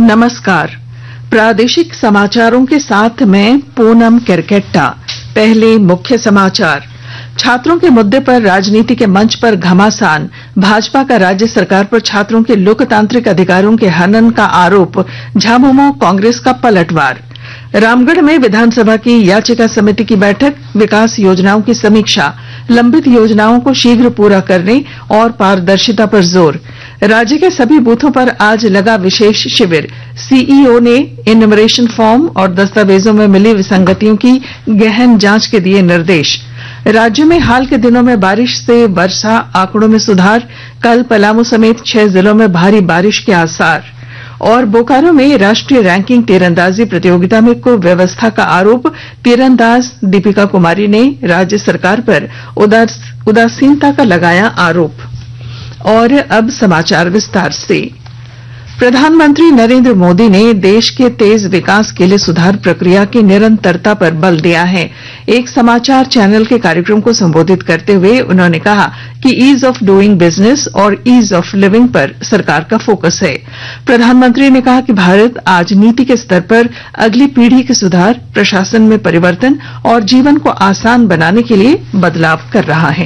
नमस्कार। प्रादेशिक समाचारों के साथ मैं पूनम केरकेट्टा। पहले मुख्य समाचार। छात्रों के मुद्दे पर राजनीति के मंच पर घमासान। भाजपा का राज्य सरकार पर छात्रों के लोकतांत्रिक अधिकारों के हनन का आरोप। झामुमो कांग्रेस का पलटवार। रामगढ़ में विधानसभा की याचिका समिति की बैठक। विकास योजनाओं की समीक्षा। लंबित योजनाओं को शीघ्र पूरा करने और पारदर्शिता पर जोर। राज्य के सभी बूथों पर आज लगा विशेष शिविर। सीईओ ने इन्यूमरेशन फॉर्म और दस्तावेजों में मिली विसंगतियों की गहन जांच के दिए निर्देश। राज्य में हाल के दिनों में बारिश से वर्षा आंकड़ों में सुधार। कल पलामू समेत 6 जिलों में भारी बारिश के आसार। और बोकारो में राष्ट्रीय रैंकिंग तीरंदाजी प्रतियोगिता में कुव्यवस्था का आरोप। तीरंदाज दीपिका कुमारी ने राज्य सरकार पर उदासीनता का लगाया आरोप। और अब समाचार विस्तार से। प्रधानमंत्री नरेंद्र मोदी ने देश के तेज विकास के लिए सुधार प्रक्रिया की निरंतरता पर बल दिया है। एक समाचार चैनल के कार्यक्रम को संबोधित करते हुए उन्होंने कहा कि ईज ऑफ डूइंग बिजनेस और ईज ऑफ लिविंग पर सरकार का फोकस है। प्रधानमंत्री ने कहा कि भारत आज नीति के स्तर पर अगली पीढ़ी के सुधार, प्रशासन में परिवर्तन और जीवन को आसान बनाने के लिए बदलाव कर रहा है।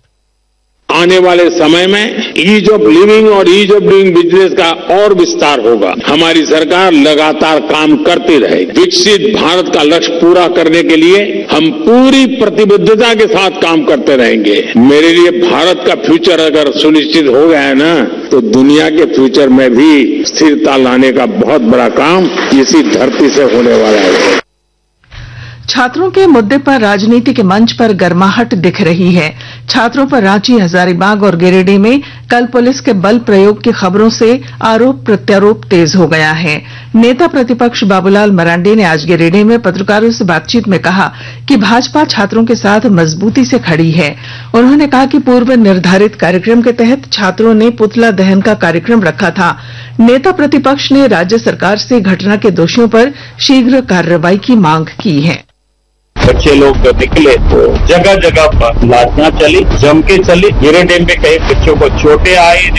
आने वाले समय में ईज ऑफ लिविंग और ईज ऑफ डूइंग बिजनेस का और विस्तार होगा। हमारी सरकार लगातार काम करती रहेगी। विकसित भारत का लक्ष्य पूरा करने के लिए हम पूरी प्रतिबद्धता के साथ काम करते रहेंगे। मेरे लिए भारत का फ्यूचर अगर सुनिश्चित हो गया है ना, तो दुनिया के फ्यूचर में भी स्थिरता लाने का बहुत बड़ा काम इसी धरती से होने वाला है। छात्रों के मुद्दे पर राजनीति के मंच पर गर्माहट दिख रही है। छात्रों पर रांची, हजारीबाग और गिरिडीह में कल पुलिस के बल प्रयोग की खबरों से आरोप प्रत्यारोप तेज हो गया है। नेता प्रतिपक्ष बाबूलाल मरांडी ने आज गिरिडीह में पत्रकारों से बातचीत में कहा कि भाजपा छात्रों के साथ मजबूती से खड़ी है। उन्होंने कहा कि पूर्व निर्धारित कार्यक्रम के तहत छात्रों ने पुतला दहन का कार्यक्रम रखा था। नेता प्रतिपक्ष ने राज्य सरकार से घटना के दोषियों पर शीघ्र कार्रवाई की मांग की है। बच्चे लोग जब निकले तो जगह जगह पर लाठियां चली, जम के चली। गिरिडीह में कई बच्चों को चोटें आई,